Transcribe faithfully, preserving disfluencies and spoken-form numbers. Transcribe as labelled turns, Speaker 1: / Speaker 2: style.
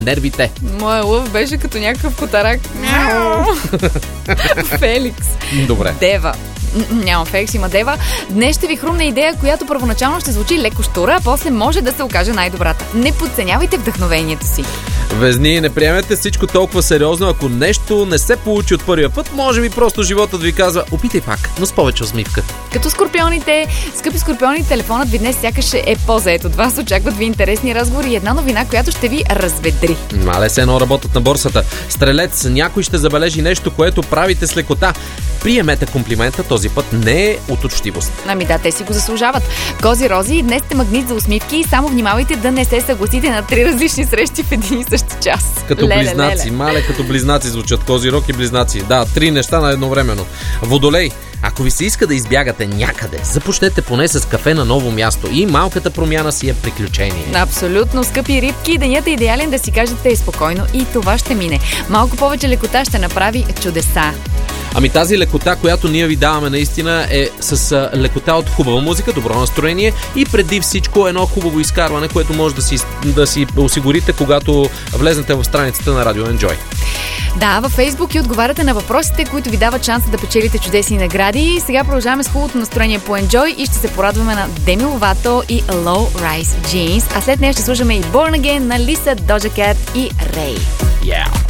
Speaker 1: нервите.
Speaker 2: Моя лъв беше като някакъв котарак. Феликс.
Speaker 1: Добре.
Speaker 2: Дева. Няма Феликс, има Дева. Днес ще ви хрумне идея, която първоначално ще звучи леко щура, а после може да се окаже най-добрата. Не подценявайте вдъхновението си.
Speaker 1: Везни, не приемете всичко толкова сериозно. Ако нещо не се получи от първия път, може би просто животът ви казва: опитай пак, но с повече усмивка.
Speaker 2: Като скорпионите, скъпи скорпиони, телефонът ви днес сякаш е по-зает от вас. Очакват ви интересни разговори и една новина, която ще ви разведри.
Speaker 1: Мале се едно работят на борсата. Стрелец, някой ще забележи нещо, което правите с лекота. Приемете комплимента, този път не е от учтивост.
Speaker 2: Ами да, те си го заслужават. Кози Рози, днес сте магнит за усмивки и само внимавайте да не се съгласите на три различни срещи в един и същи час.
Speaker 1: Като
Speaker 2: леле,
Speaker 1: близнаци,
Speaker 2: леле.
Speaker 1: мале като близнаци звучат. Козирог и близнаци. Да, три неща на едновременно. Водолей, ако ви се иска да избягате някъде, започнете поне с кафе на ново място и малката промяна си е приключение.
Speaker 2: Абсолютно, скъпи рибки, денят е идеален да си кажете спокойно и това ще мине. Малко повече лекота ще направи чудеса.
Speaker 1: Ами тази лекота, която ние ви даваме наистина, е с лекота от хубава музика, добро настроение и преди всичко едно хубаво изкарване, което може да си, да си осигурите, когато влезнете в страницата на Радио Enjoy.
Speaker 2: Да, във Фейсбук и отговаряте на въпросите, които ви дават шанса да печелите чудесни награди. Сега продължаваме с хубавото настроение по Enjoy и ще се порадваме на Деми Ловато и Low Rise Jeans. А след нея ще слушаме и Born Again на Lisa, Doja Cat и Ray.
Speaker 1: Yeah.